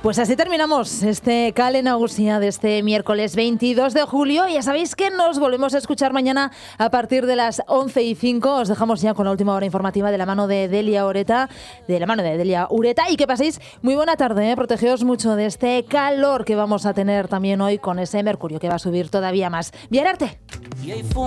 Pues así terminamos este Kale Nagusia de este miércoles 22 de julio. Ya sabéis que nos volvemos a escuchar mañana a partir de las 11:05. Os dejamos ya con la última hora informativa de la mano de Delia Ureta. Y que paséis muy buena tarde, ¿eh? Protegeos mucho de este calor que vamos a tener también hoy con ese mercurio que va a subir todavía más. ¡Viararte!